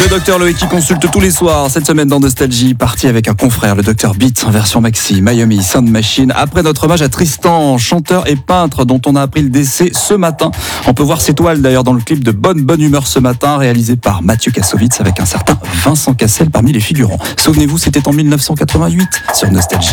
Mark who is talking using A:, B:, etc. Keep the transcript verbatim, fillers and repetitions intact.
A: Le docteur Loïc qui consulte tous les soirs. Cette semaine dans Nostalgie, parti avec un confrère, le docteur Beat en version maxi, Miami Sound Machine. Après notre hommage à Tristan, chanteur et peintre dont on a appris le décès ce matin. On peut voir ses toiles d'ailleurs dans le clip de Bonne Bonne Humeur ce matin, réalisé par Mathieu Kassovitz avec un certain Vincent Cassel parmi les figurants. Souvenez-vous, c'était en mille neuf cent quatre-vingt-huit sur Nostalgie.